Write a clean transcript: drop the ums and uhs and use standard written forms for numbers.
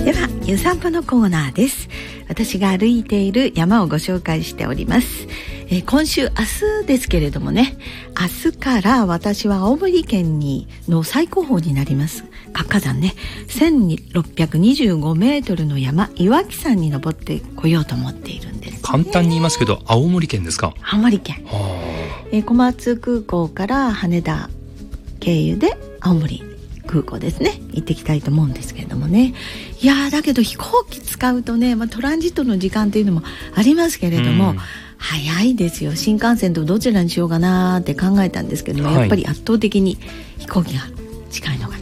ではゆう散歩のコーナーです。私が歩いている山をご紹介しております。今週明日ですけれどもね、明日から私は青森県の最高峰になります活火山ね、1625メートルの山岩木山に登ってこようと思っているんです、ね、 簡単に言いますけど青森県ですか？ 青森県、小松空港から羽田経由で青森空港ですね、行ってきたいと思うんですけれどもね。いやだけど飛行機使うとね、トランジットの時間っていうのもありますけれども、早いですよ。新幹線とどちらにしようかなって考えたんですけども、やっぱり圧倒的に飛行機が近いのが